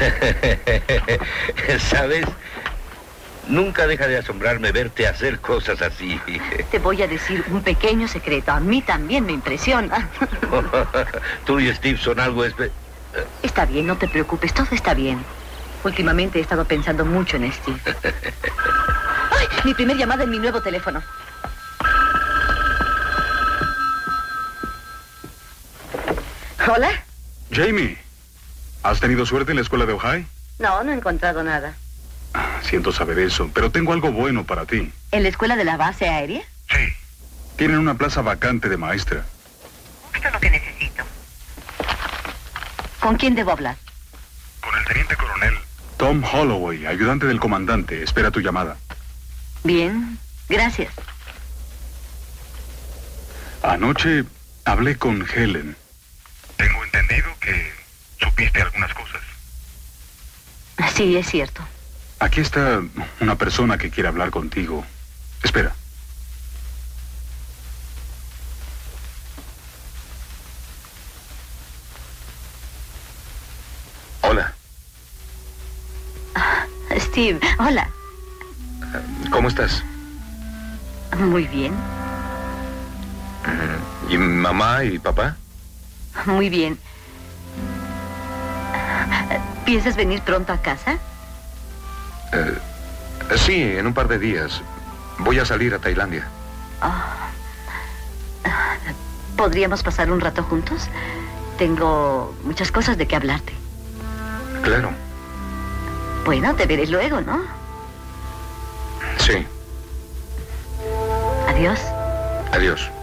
¿Sabes? Nunca deja de asombrarme verte hacer cosas así. Te voy a decir un pequeño secreto. A mí también me impresiona. Tú y Steve son algo Está bien, no te preocupes. Todo está bien. Últimamente he estado pensando mucho en Steve. ¡Ay! Mi primer llamada en mi nuevo teléfono. ¿Hola? Jamie, ¿has tenido suerte en la escuela de Ohio? No, no he encontrado nada. Siento saber eso, pero tengo algo bueno para ti. ¿En la escuela de la base aérea? Sí. Tienen una plaza vacante de maestra. Esto es lo que necesito. ¿Con quién debo hablar? Con el teniente coronel Tom Holloway, ayudante del comandante. Espera tu llamada. Bien, gracias. Anoche hablé con Helen. Tengo entendido que supiste algunas cosas. Sí, es cierto. Aquí está una persona que quiere hablar contigo. Espera. Hola. Steve, hola. ¿Cómo estás? Muy bien, ¿Y mamá y papá? muy bien. ¿Piensas venir pronto a casa? Sí, en un par de días. Voy a salir a Tailandia. ¿Podríamos pasar un rato juntos? Tengo muchas cosas de qué hablarte. Claro. Bueno, te veré luego, ¿no? Sí. Adiós. Adiós.